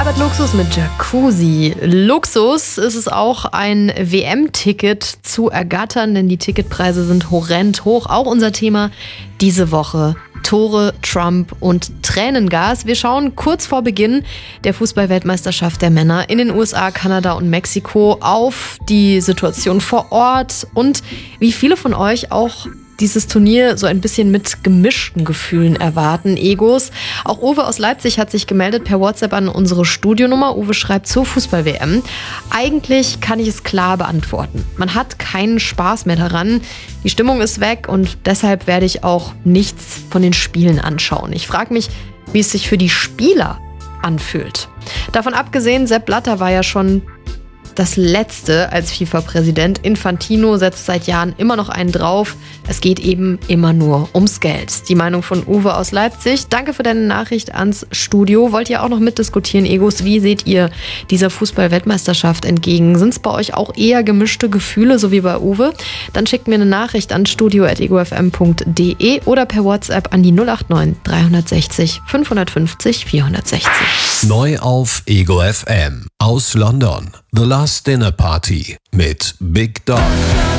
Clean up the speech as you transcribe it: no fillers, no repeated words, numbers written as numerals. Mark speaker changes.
Speaker 1: Albert Luxus mit Jacuzzi. Luxus ist es auch, ein WM-Ticket zu ergattern, denn die Ticketpreise sind horrend hoch. Auch unser Thema diese Woche: Tore, Trump und Tränengas. Wir schauen kurz vor Beginn der Fußball-Weltmeisterschaft der Männer in den USA, Kanada und Mexiko auf die Situation vor Ort und wie viele von euch auch dieses Turnier so ein bisschen mit gemischten Gefühlen erwarten. Egos. Auch Uwe aus Leipzig hat sich gemeldet per WhatsApp an unsere Studionummer. Uwe schreibt zur Fußball-WM: Eigentlich kann ich es klar beantworten. Man hat keinen Spaß mehr daran. Die Stimmung ist weg und deshalb werde ich auch nichts von den Spielen anschauen. Ich frage mich, wie es sich für die Spieler anfühlt. Davon abgesehen, Sepp Blatter war ja schon das Letzte als FIFA-Präsident. Infantino setzt seit Jahren immer noch einen drauf. Es geht eben immer nur ums Geld. Die Meinung von Uwe aus Leipzig. Danke für deine Nachricht ans Studio. Wollt ihr auch noch mitdiskutieren, Egos? Wie seht ihr dieser Fußball-Weltmeisterschaft entgegen? Sind es bei euch auch eher gemischte Gefühle, so wie bei Uwe? Dann schickt mir eine Nachricht an studio@egofm.de oder per WhatsApp an die 089 360 550 460.
Speaker 2: Neu auf Ego FM aus London. The Last Dinner Party mit Big Dog.